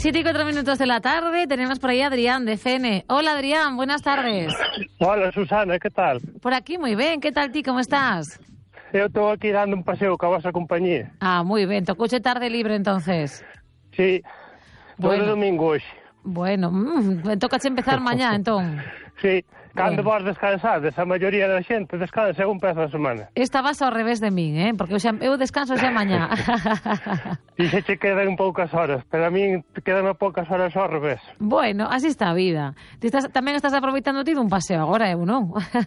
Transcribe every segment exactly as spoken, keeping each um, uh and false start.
siete y cuatro minutos de la tarde, tenemos por ahí a Adrián de C N. Hola Adrián, buenas tardes. Hola Susana, ¿qué tal? Por aquí muy bien, ¿qué tal ti? ¿Cómo estás? Eu estou aquí dando un paseo ca vosa compañía. Ah, moi ben, tocouche tarde libre entonces. Sí, todo Bueno. domingo hoxe. Bueno, mmm, tocache empezar mañá entón. Sí, cando Bueno. vos descansades, a maioría da xente descansa un pezo a semana. Esta vas ao revés de min, eh? Porque eu, xa, eu descanso xa mañá. E se che quedan poucas horas, pero a min quedan poucas horas ao revés. Bueno, así está a vida. Ti estás, tamén estás aproveitando ti dun paseo agora, eu non?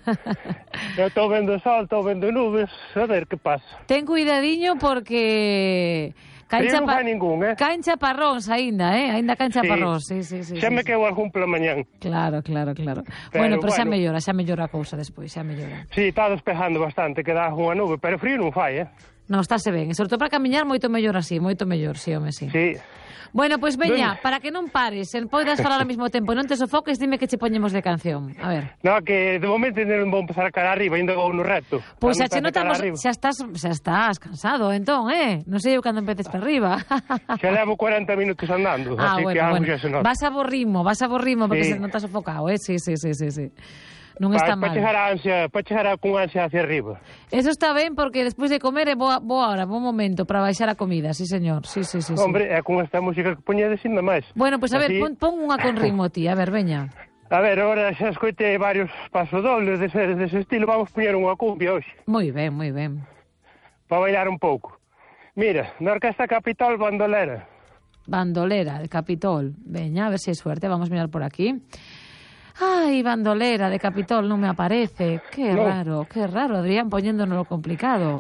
Eu estou vendo sol, estou vendo nubes, a ver que pasa. Ten cuidadiño porque... Caen Frío non chapa... fai ningún, eh? Caen chaparróns aínda, eh? Aínda caen chaparróns, sí, sí, sí. Xa sí, me sí. quedo algún pela mañán. Claro, claro, claro. Pero, bueno, pero xa bueno. mellora, xa mellora a cousa despois, xa mellora. Sí, está despejando bastante, queda unha nube, pero frío non fai, eh? Non, estáse ben, e sobre todo para camiñar moito mellor así, moito mellor, sí, home, sí. Sí. Bueno, pois pues veña, Ben. para que non pares, en poidas falar ao mesmo tempo, non te sofoques, dime que che poñemos de canción. A ver. No, que de momento non vou empezar a cara arriba, ainda vou no reto. Pois xa Cando che empece cara notamos, arriba. xa estás, xa estás cansado, entón, eh? Non sei eu cando empeces para arriba. Xa levo cuarenta minutos andando, Ah, así bueno, que algo bueno. xa se nota. Vas a bo ritmo, vas a bo ritmo, porque Sí. se nota sofocado, eh? Sí, sí, sí, sí, sí. Non Pa- está pa mal. chegar a ansia, pa chegar a con ansia hacia arriba. Eso está ben porque despois de comer é boa, boa hora, bom momento para baixar a comida, sí señor, sí, sí, sí, sí. Hombre, é con esta música que poñedes ainda máis. Bueno, pois pues, a ver, Así- pon, pon unha con ritmo, ti, a ver, veña. A ver, agora xa escoitei varios pasodobles dese, dese estilo, vamos poñer unha cumbia hoxe, Moi ben, moi ben. para bailar un pouco. Mira, na Orquesta Capitol Bandolera. Bandolera de Capitol. Veña, a ver se hai suerte, vamos a mirar por aquí. Ai, bandolera de Capitol non me aparece. Que No. raro, que raro, Adrián, poniéndonos lo complicado.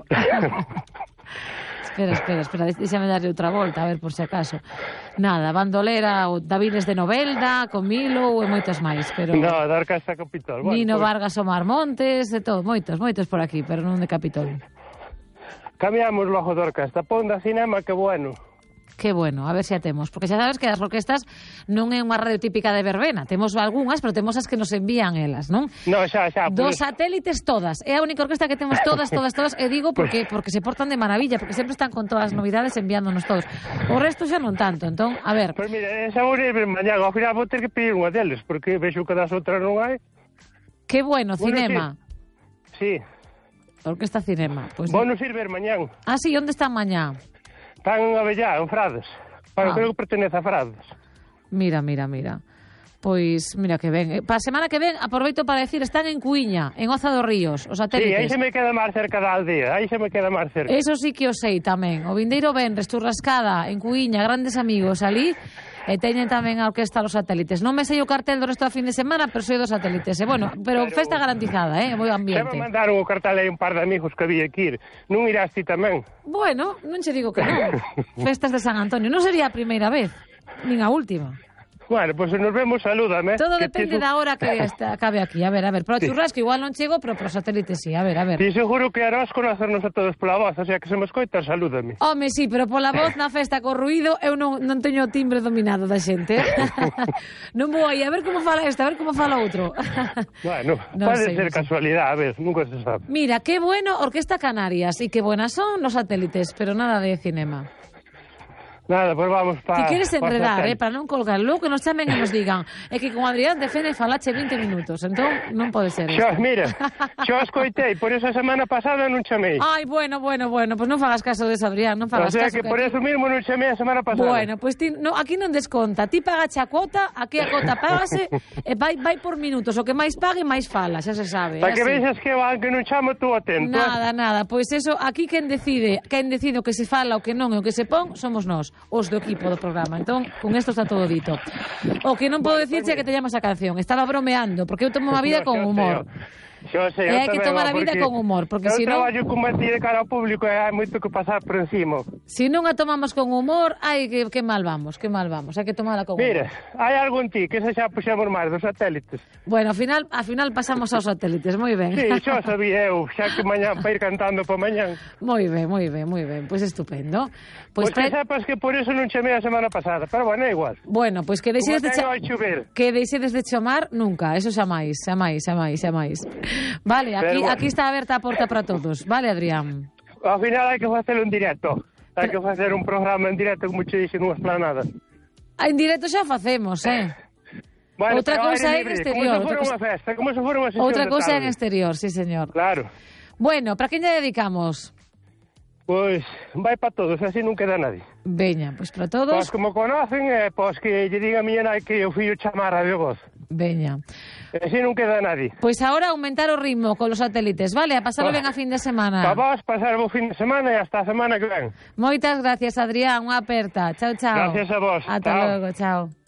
espera, espera, espera, déxame darle outra volta, a ver por si acaso. Nada, bandolera, o Davines de Novelda, Comilo e moitos máis, pero... No, da Orquesta Capitol. Bueno, Nino pois, Vargas Omar Montes, e todo, moitos, moitos por aquí, pero non de Capitol. Cambiamos logo da orquesta, pon da cinema, que bueno. Que bueno, a ver se a temos, porque xa sabes que as orquestas non é unha radio típica de verbena, temos algunhas, pero temos as que nos envían elas, non? No, xa, xa. Dos Pois, satélites todas, é a única orquesta que temos todas, todas, todas, e digo porque porque se portan de maravilla, porque sempre están con todas as novidades enviándonos todos. O resto xa non tanto, entón, a ver, pois mira, esa vou ir mañá, ao final vou ter que pedir unha deles, porque vexo que das outras non hai. que bueno, Bueno, cinema, Sí, orquesta cinema. Pues, vou nos ir ver mañán. ah, sí, onde están mañá? Están en Avellá, en Frades. Bueno, Ah. creo que pertenece a Frades. Mira, mira, mira. Pois, mira que ben. Eh, Para a semana que ven, aproveito para decir, están en Cuíña, en Oza dos Ríos, os Sí, aí satélites. se me queda máis cerca da aldea, aí se me queda máis cerca. Eso sí que o sei tamén. O vindeiro venres, Churrascada, en Cuíña, grandes amigos ali, e teñen tamén a orquesta dos satélites. Non me sei o cartel do resto da fin de semana, pero soy dos satélites. E bueno, pero, Pero- festa garantizada, eh? Bo Se ambiente. me mandaron o cartel aí un par de amigos que había que ir. Non irás ti tamén? Bueno, non che digo que non. Festas de San Antonio. Non sería a primeira vez, nin a última. Bueno, pois pues, se nos vemos, salúdame. Todo que depende ti, da hora que está, acabe aquí. A ver, a ver, para o Sí. churrasco igual non chego, pero para os satélites sí. A ver, a ver. Ti seguro que harás conocernos a todos pola voz, o sea que se me escoitas, salúdame. Home, sí, pero pola voz na festa co ruído eu non, non teño o timbre dominado da xente. Non vou aí a ver como fala este, a ver como fala outro. Bueno, Non pode sei, ser non sei. casualidade, a ver, nunca se sabe. Mira, qué bueno Orquesta Canarias y qué buenas son los satélites, pero nada de cinema. Nada, pois pues vamos para... Si quieres enredar, eh, para non colgar, logo que nos chamen e nos digan é que con Adrián de Fene falache vinte minutos, entón non pode ser Xo, isto. mira, xo escoitei, por eso a semana pasada non chamei. Ai, bueno, bueno, bueno, pues non fagas caso de eso, Adrián, non O fagas sea caso. que por eso mismo non chamei a semana pasada. Bueno, pues ti, no, aquí non desconta. Ti pagache a cuota, aquí a cuota págase e vai, vai por minutos. O que máis pague, máis fala, xa se sabe. Para é que así. vexas que aunque non chamo tú atento. Nada, nada, pois eso, aquí quen decide, quen decide o que se fala, o que non e o que se pon, somos nós, os do equipo do programa. Entón, con isto está todo dito. O que non podo Bueno, dicirche é pues que teñamos a canción. Estaba bromeando, porque eu tomo a vida No, con xa humor. sei, Xo sei, E eu hai que tamén, tomar a porque vida con humor, porque eu si non, traballo como ti de cara ao público e hai moito que pasar por encima. si non a tomamos con humor, ai, que, que mal vamos, que mal vamos. Hai que tomala con Mira, humor. hai algo en ti que se xa puxemos máis dos satélites. Bueno, ao final, ao final pasamos aos satélites, moi ben. Sí, xo sabía eu, xa que mañán para ir cantando por mañán. Moi ben, moi ben, moi ben. Pois estupendo. Pois Pois que pre... sepas que por eso non chamei a semana pasada, pero bueno, é igual. Bueno, pois que Como deixedes de teño cha... a chover. que deixedes de chamar nunca, eso xa máis, xa máis, xa máis, xa máis. Vale, aquí, Pero bueno. aquí está aberta a porta para todos. Vale, Adrián. Ao final hai que facelo en directo. Hai que facer un programa en directo como che dixen nunha esplanada. En directo xa facemos, eh? Bueno, outra pero cousa aire é en libre, exterior. Como se fora unha festa, como se fora unha sesión Outra de cousa é en tarde. exterior, sí, señor. Claro. Bueno, para quen lle dedicamos? Pois vai para todos, así non queda nadie. Veña, pois para Pois todos. como conocen, eh, pois que lle diga a miña nai que o fillo chama a Radio Voz. Veña. Así non queda nadie. Pois agora aumentar o ritmo con los satélites, vale? A pasarlo ben a fin de semana. Para vos, pasar o fin de semana e hasta a semana que ven. Moitas gracias, Adrián. Unha aperta. Chao, chao. Gracias a vos. Ata Chao. logo, chao.